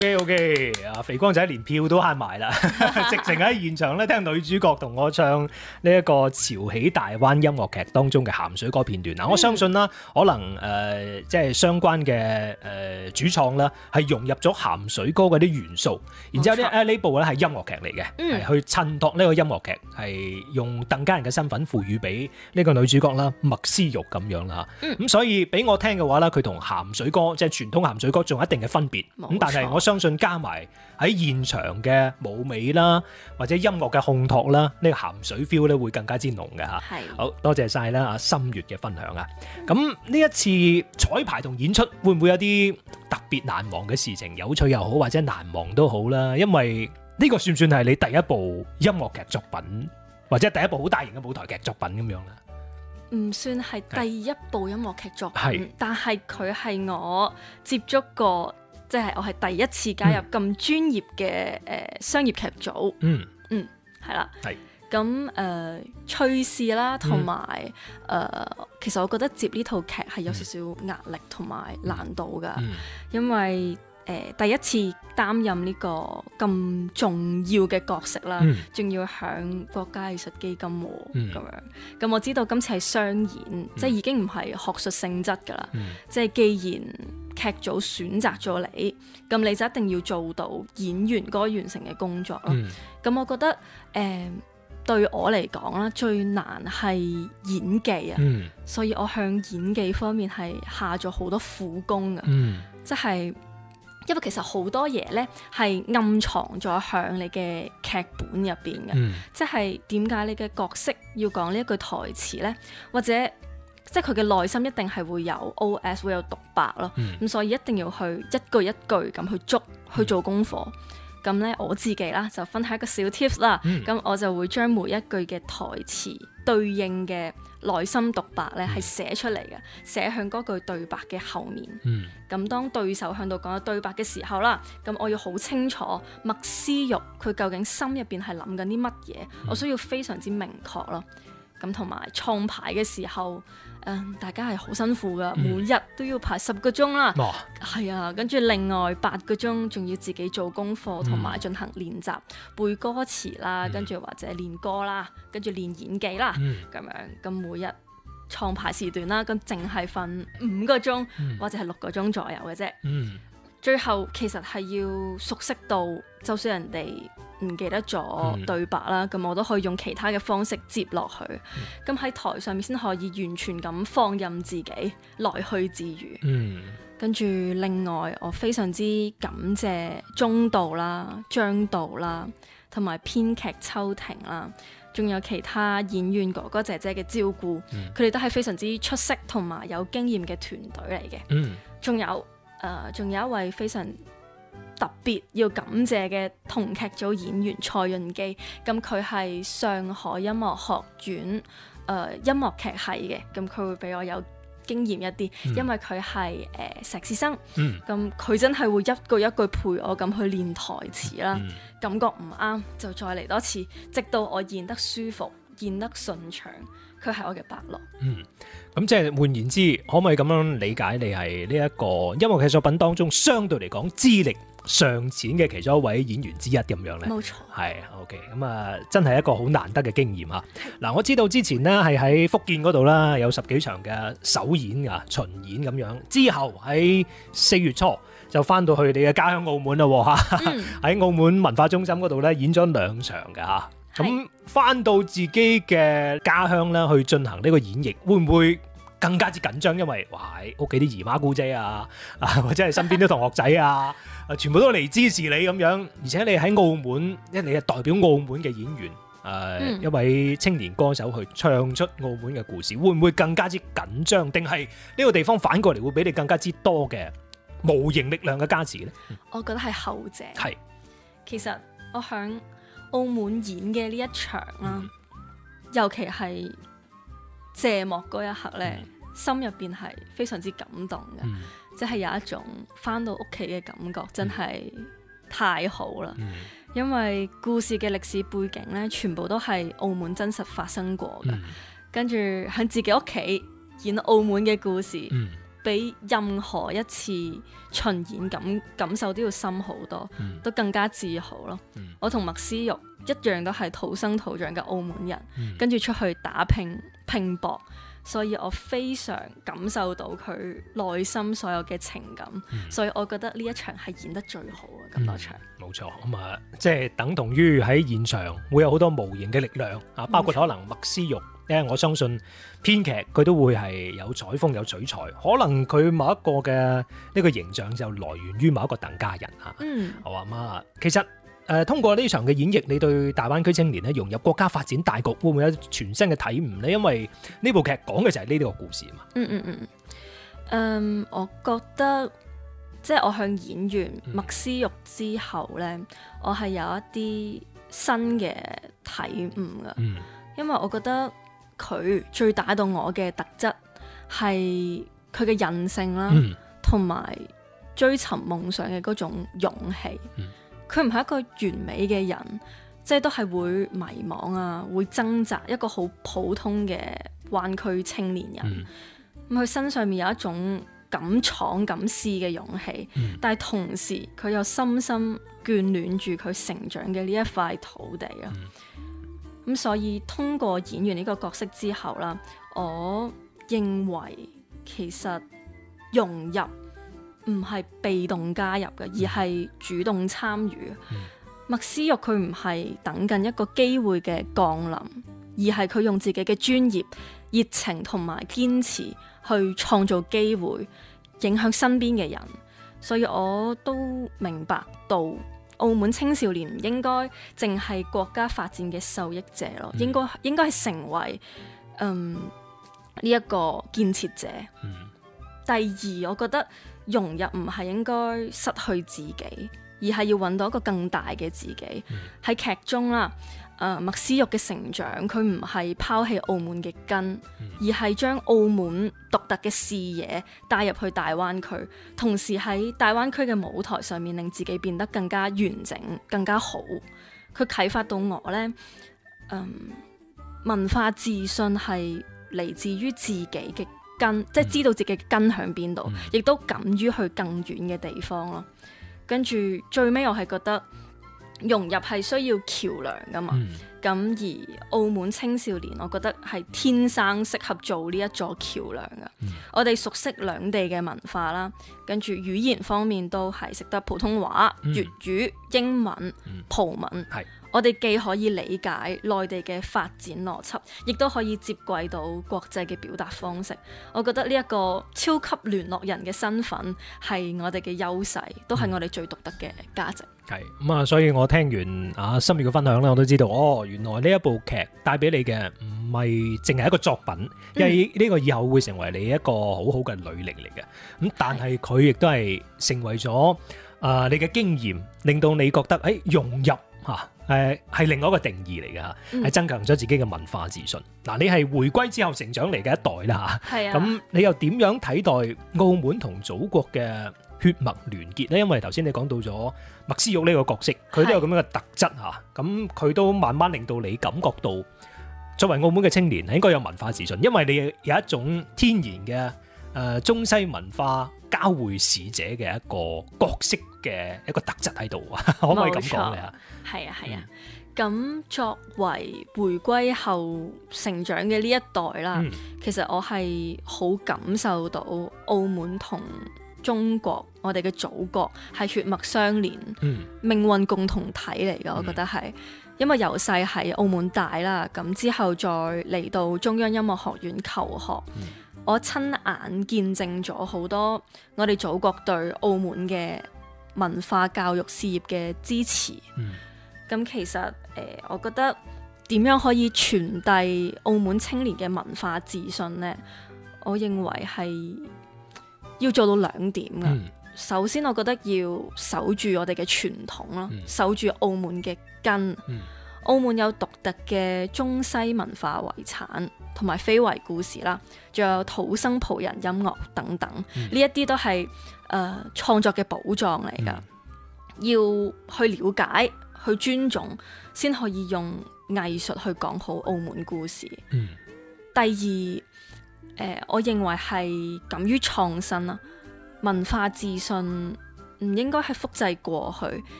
OK，肥光仔連票都慳埋啦，直情喺現場咧聽女主角同我唱呢一個潮起大灣音樂劇當中嘅鹹水歌片段嗱，我相信啦，可能即係相關嘅主創啦，係融入咗鹹水歌嗰啲元素，然之後呢部咧係音樂劇嚟嘅，係去襯托呢個音樂劇，係用鄧家人嘅身份賦予俾呢個女主角啦，麥思玉咁樣啦，咁所以俾我聽嘅話咧，佢同鹹水歌即係傳統鹹水歌仲有一定嘅分別，咁但係我相信加埋喺現場嘅舞美啦，或者音樂嘅烘托啦，呢個鹹水 feel 咧會更加之濃嘅嚇。好多謝晒啦，阿心月嘅分享啊！咁呢一次彩排同演出會唔會有啲特別難忘嘅事情？有趣又好，或者難忘都好啦。因為呢個算唔算係你第一部音樂劇作品，或者第一部好大型嘅舞台劇作品咁樣啦？ 唔算係第一部音樂劇作品，但係佢係我接觸過。即係我係第一次加入咁專業嘅商業劇組，係啦，咁趣事啦，同埋其實我覺得接呢套劇係有少少壓力同埋難度㗎，因為第一次擔任呢個咁重要嘅角色啦，仲要響國家藝術基金咁樣。咁我知道今次係商演，即係已經唔係學術性質㗎啦。即係既然劇組選擇咗你，咁你就一定要做到演員該完成嘅工作咯。咁我覺得對我嚟講啦，最難係演技啊，所以我向演技方面係下咗好多苦功㗎，即係。因為其實好多嘢咧係暗藏咗喺你嘅劇本入邊嘅，即係點解你嘅角色要講呢一句台詞咧，或者即係佢嘅內心一定係會有 OS 會有獨白咯，咁所以一定要去一句一句咁去捉去做功課。咁咧我自己啦就分享一個小 tips 啦，咁我就會將每一句嘅台詞對應嘅內心獨白咧係寫出嚟嘅，寫向嗰句對白嘅後面。咁當對手向度講對白嘅時候啦，咁我要好清楚麥思玉佢究竟心入邊係諗緊啲乜嘢，我需要非常之明確咯。咁同埋創排嘅時候，大家係好辛苦噶，每日都要排10個鐘啦，係啊，跟住另外8個鐘仲要自己做功課同埋進行練習，背歌詞啦，跟住或者練歌啦，跟住練演技啦，咁樣咁每日創排時段啦，咁淨係瞓5個鐘或者係6個鐘左右嘅啫。最後其實係要熟悉到，就算人哋唔記得咗對白啦，咁我都可以用其他嘅方式接落去，咁喺台上面先可以完全咁放任自己來去自如。跟住另外我非常之感謝鍾導啦、張導啦，同埋編劇秋婷啦，仲有其他演員哥哥姐姐嘅照顧，佢哋都係非常之出色同埋有經驗嘅團隊嚟嘅。仲有一位非常特別要感謝嘅同劇組演員蔡潤基，咁佢係上海音樂學院音樂劇系嘅，咁佢會比我有經驗一啲，因為佢係碩士生，咁佢真係會一句一句陪我咁去練台詞啦，感覺唔啱就再嚟多次，直到我演得舒服、演得順暢，佢係我嘅伯樂。 咁即係換言之，可唔可以咁樣理解你係呢一個音樂劇作品當中相對嚟講資歷尚淺嘅其中一位演員之一咁樣咧？ 冇錯， 係 OK， 咁啊真係一個好難得嘅經驗啊！嗱，我知道之前呢係喺福建嗰度啦，有10幾場嘅首演啊巡演咁樣，之後喺4月初就翻到去你嘅家鄉澳門啦嚇，喺澳門文化中心嗰度咧演咗2場嘅嚇。咁翻到自己嘅家鄉咧，去進行呢個演繹，會唔會更加之緊張？因為哇，屋企啲姨媽姑姐啊，或者係身邊啲同學仔啊，全部都嚟支持你咁樣，而且你喺澳門，因為你係代表澳門嘅演員，一位青年歌手去唱出澳門嘅故事，會唔會更加之緊張？定係呢個地方反過嚟會俾你更加之多嘅無形力量嘅加持呢？ 我覺得係後者。 係， 其實我響澳門演嘅呢一場啦，尤其係謝幕嗰一刻咧，心入邊係非常之感動嘅，即係有一種翻到屋企嘅感覺，真係太好啦！因為故事嘅歷史背景咧，全部都係澳門真實發生過嘅，跟住喺自己屋企演澳門嘅故事， 比任何一次巡演感受都要深好多，都更加自豪咯。我同麥思玉一樣都係土生土長嘅澳門人，跟住出去打拼搏，所以我非常感受到佢內心所有嘅情感，所以我覺得呢一場係演得最好嘅咁多場。 冇錯，咁啊，即係等同於喺現場會有好多無形嘅力量啊，包括可能麥思玉。因為我相信編劇佢都會係有採風有取材，可能佢某一個嘅呢個形象就來源於某一個鄧家人啊。好啊嘛，其實通過呢場嘅演繹，你對大灣區青年咧融入國家發展大局會唔會有全新嘅體悟咧？因為呢部劇講嘅就係呢個故事啊嘛。 我覺得即係我向演完麥思玉之後咧，我係有一啲新嘅體悟噶，因為我覺得佢最打動我嘅特質係佢嘅韌性啦，同埋追尋夢想嘅嗰種勇氣。佢唔係一個完美嘅人，即係都係會迷茫啊，會掙扎，一個好普通嘅灣區青年人。佢身上面有一種敢闖敢試嘅勇氣，但係同時佢又深深眷戀住佢成長嘅呢一塊土地啊。咁所以通過演完呢個角色之後啦，我認為其實融入唔係被動加入嘅，而係主動參與。麥思玉佢唔係等緊一個機會嘅降臨，而係佢用自己嘅專業、熱情同埋堅持去創造機會，影響身邊嘅人。所以我都明白到澳門青少年唔應該淨係國家發展嘅受益者咯，應該係成為呢一個建設者。第二，我覺得融入唔係應該失去自己，而係要揾到一個更大嘅自己。喺劇中啦，麥思玉嘅成長，佢唔係拋棄澳門嘅根，而係將澳門獨特嘅視野帶入去大灣區，同時喺大灣區嘅舞台上面令自己變得更加完整、更加好。佢啟發到我呢，文化自信係嚟自於自己嘅根，即係知道自己嘅根喺邊度，亦都敢於去更遠嘅地方咯。跟住最尾我係覺得融入係需要橋梁噶嘛，咁而澳門青少年我覺得係天生適合做呢一座橋梁噶。我哋熟悉兩地嘅文化啦，跟住語言方面都係識得普通話、粵語、英文、葡文。我哋既可以理解內地嘅發展邏輯，亦都可以接軌到國際嘅表達方式。我覺得呢一個超級聯絡人嘅身份係我哋嘅優勢，都係我哋最獨特嘅價值。 係咁啊，所以我聽完心月嘅分享咧，我都知道原來呢一部劇帶俾你嘅唔係淨係一個作品，因為呢個以後會成為你一個好好嘅履歷嚟嘅。咁但係佢亦都係成為咗你嘅經驗，令到你覺得融入係另外一個定義嚟嘅，係增強咗自己嘅文化自信。嗱，你係回歸之後成長嚟嘅一代啦，咁你又點樣睇待澳門同祖國嘅血脈聯結呢？因為頭先你講到咗麥思玉呢個角色，佢都有咁樣嘅特質嚇，咁佢都慢慢令到你感覺到作為澳門嘅青年係應該有文化自信，因為你有一種天然嘅中西文化交匯使者嘅一個角色嘅一個特質喺度，可唔可以咁講咧？ 係啊，咁作為回歸後成長嘅呢一代啦，其實我係好感受到澳門同中國，我哋嘅祖國係血脈相連，命運共同體嚟㗎。我覺得係，因為由細喺澳門大啦，咁之後再嚟到中央音樂學院求學，我親眼見證咗好多我哋祖國對澳門嘅文化教育事業嘅支持。咁其實我覺得點樣可以傳遞澳門青年嘅文化自信呢？我認為係要做到兩點嘅。首先，我覺得要守住我哋嘅傳統咯，守住澳門嘅根。澳門有獨特嘅中西文化遺產同埋非遺故事啦，仲有土生葡人音樂等等，呢一啲都係創作嘅寶藏嚟㗎。要去了解、去尊重，先可以用藝術去講好澳門故事。第二， 我認為係敢於創新啦，文化自信唔應該係複製過去，